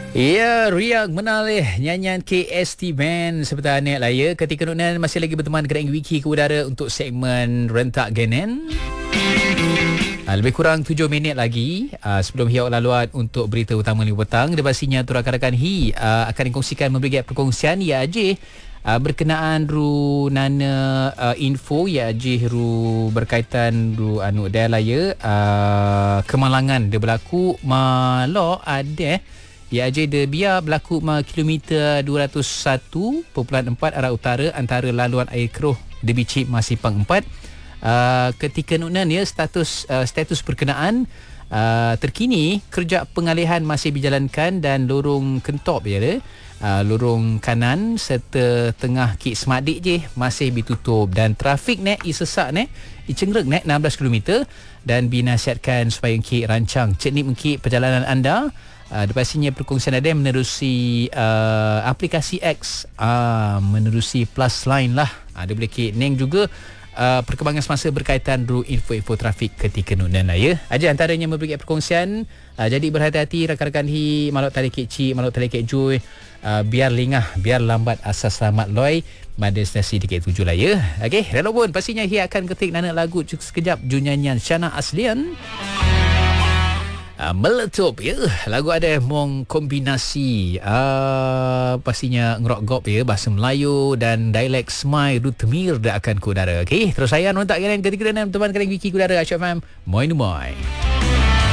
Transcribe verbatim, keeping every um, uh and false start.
Ya, riang menalih nyanyian K S T Band seperti anak lah ya. Ketika Nunan masih lagi berteman dengan Wiki ke udara untuk segmen Rentak Genen. Uh, lebih kurang tujuh minit lagi uh, sebelum hiau laluan untuk berita utama lima petang. Dia pastinya tu rakan-rakan Hi uh, akan dikongsikan memberi perkongsian ya Ajih uh, berkenaan ru nana uh, info ya Ajih ru berkaitan ru anu dia lah ya uh, kemalangan dia berlaku malo ada ya Ajih dia biar berlaku ma kilometer dua ratus satu perpuluhan empat arah utara antara laluan air keruh di Bicip Masipang empat. Uh, ketika Nunan ya status uh, status berkenaan uh, terkini kerja pengalihan masih dijalankan dan lorong Kentop ya dia uh, lorong kanan serta tengah Kik Semadik je masih ditutup dan trafik nek isesak nek icengrek nek enam belas kilometer dan binasihatkan supaya Kik rancang ceknik mengkik perjalanan anda. Uh, pastinya perkongsian ada menerusi uh, aplikasi X uh, menerusi plus line lah. Ada uh, boleh Kik neng juga uh, perkembangan semasa berkaitan dengan info-info trafik ketika Nunan lah ya. Aja antaranya memberi perkongsian. Uh, jadi berhati-hati rakan-rakan Hi, maluk tali Kik Cik, maluk tali Kik Joy. Uh, biar lengah, biar lambat asas selamat loi pada destinasi D K tujuh lah ya. Okey, rela pun pastinya Hi akan ketik nana lagu sekejap junyanyian Shana Aslian. Uh, meletup ya. Lagu ada mong kombinasi uh, pastinya ngerok gop ya, bahasa Melayu dan dialek Semai Rutemir dah akan ke udara. Okey, terus saya nontak kalian ketika dan teman kalian Wiki ke udara Asyaf F M. Moi moi.